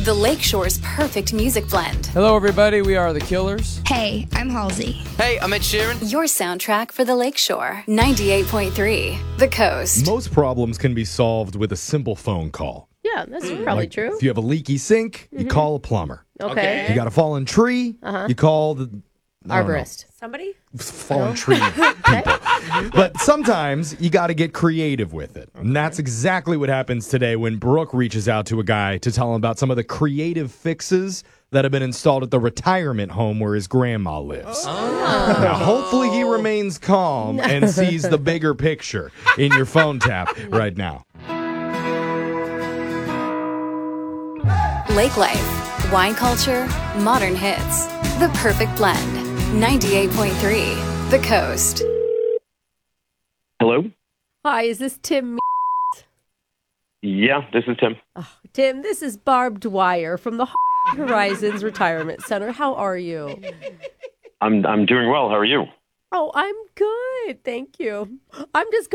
The Lakeshore's perfect music blend. Hello, everybody. We are the Killers. Hey, I'm Halsey. Hey, I'm Ed Sheeran. Your soundtrack for the Lakeshore. 98.3 The Coast. Most problems can be solved with a simple phone call. Yeah, that's probably true. If you have a leaky sink, you call a plumber. Okay. You got a fallen tree, you call the Arborist. Somebody? fallen tree people. But sometimes you got to get creative with it. And that's exactly what happens today when Brooke reaches out to a guy to tell him about some of the creative fixes that have been installed at the retirement home where his grandma lives. Now, hopefully he remains calm and sees the bigger picture in your phone tap right now. Lake Life. Wine culture. Modern hits. The perfect blend. 98.3 The Coast. Hello? Hi, is this Tim? Yeah, this is Tim. Tim, this is Barb Dwyer from the Horizons Retirement Center. How are you? I'm doing well. How are you? Oh, I'm good. Thank you. I'm just